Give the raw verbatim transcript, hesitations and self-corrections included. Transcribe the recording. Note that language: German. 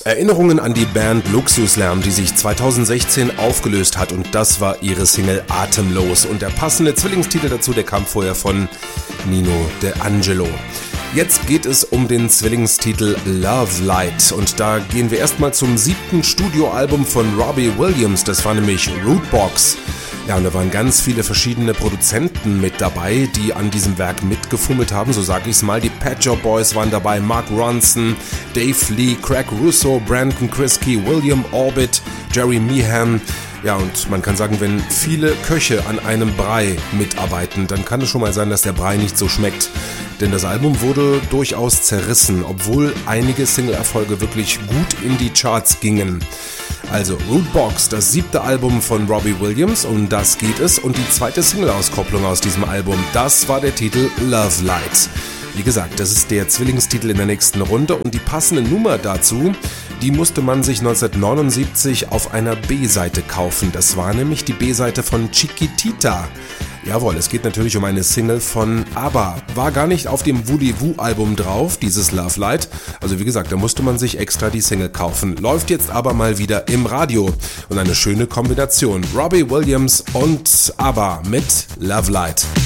Erinnerungen an die Band Luxuslärm, die sich zweitausendsechzehn aufgelöst hat, und das war ihre Single Atemlos. Und der passende Zwillingstitel dazu, der kam vorher von Nino De Angelo. Jetzt geht es um den Zwillingstitel Love Light, und da gehen wir erstmal zum siebten Studioalbum von Robbie Williams, das war nämlich Rootbox. Ja, und da waren ganz viele verschiedene Produzenten mit dabei, die an diesem Werk mitgefummelt haben, so sage ich es mal. Die Pet Shop Boys waren dabei, Mark Ronson, Dave Lee, Craig Russo, Brandon Kriske, William Orbit, Jerry Meehan. Ja, und man kann sagen, wenn viele Köche an einem Brei mitarbeiten, dann kann es schon mal sein, dass der Brei nicht so schmeckt. Denn das Album wurde durchaus zerrissen, obwohl einige Single-Erfolge wirklich gut in die Charts gingen. Also Rootbox, das siebte Album von Robbie Williams, um das geht es. Und die zweite Single-Auskopplung aus diesem Album, das war der Titel Love Light. Wie gesagt, das ist der Zwillingstitel in der nächsten Runde, und die passende Nummer dazu, die musste man sich neunzehnhundertneunundsiebzig auf einer B-Seite kaufen. Das war nämlich die B-Seite von Chiquitita. Jawohl, es geht natürlich um eine Single von ABBA. War gar nicht auf dem Voulez-Vous-Album drauf, dieses Love Light. Also wie gesagt, da musste man sich extra die Single kaufen. Läuft jetzt aber mal wieder im Radio. Und eine schöne Kombination. Robbie Williams und ABBA mit Love Light.